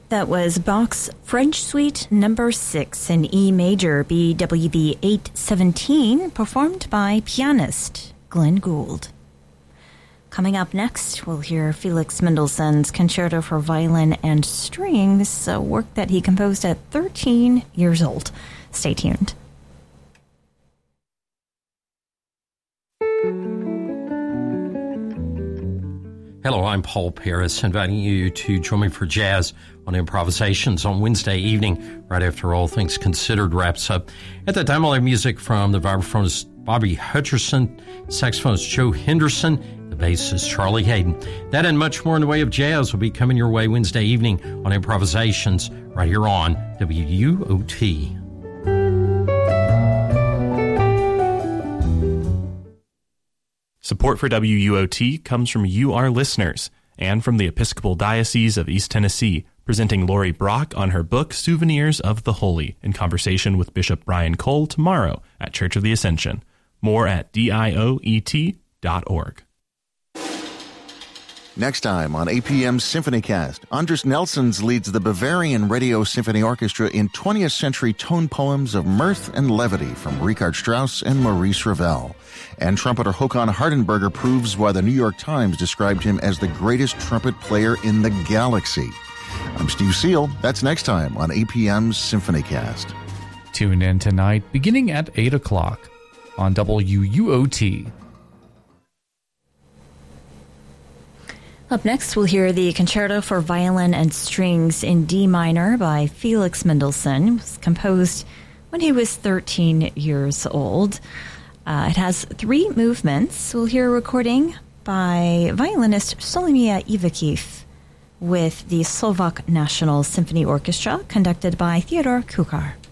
That was Bach's French Suite No. 6 in E major, BWV 817, performed by pianist Glenn Gould. Coming up next, we'll hear Felix Mendelssohn's Concerto for Violin and Strings, a work that he composed at 13 years old. Stay tuned. Hello, I'm Paul Paris, inviting you to join me for jazz on Improvisations on Wednesday evening, right after All Things Considered wraps up. At that time, I'll have music from the vibraphonist Bobby Hutcherson, saxophonist Joe Henderson, the bassist Charlie Hayden. That and much more in the way of jazz will be coming your way Wednesday evening on Improvisations, right here on WUOT. Support for WUOT comes from you, our listeners, and from the Episcopal Diocese of East Tennessee, presenting Lori Brock on her book, Souvenirs of the Holy, in conversation with Bishop Brian Cole tomorrow at Church of the Ascension. More at dioet.org. Next time on APM's SymphonyCast, Andres Nelsons leads the Bavarian Radio Symphony Orchestra in 20th century tone poems of mirth and levity from Richard Strauss and Maurice Ravel. And trumpeter Håkan Hardenberger proves why the New York Times described him as the greatest trumpet player in the galaxy. I'm Steve Seal. That's next time on APM's SymphonyCast. Tune in tonight beginning at 8 o'clock on WUOT. Up next, we'll hear the Concerto for Violin and Strings in D minor by Felix Mendelssohn. It was composed when he was 13 years old. It has 3 movements. We'll hear a recording by violinist Solomia Ivakhiv with the Slovak National Symphony Orchestra, conducted by Theodor Kukar.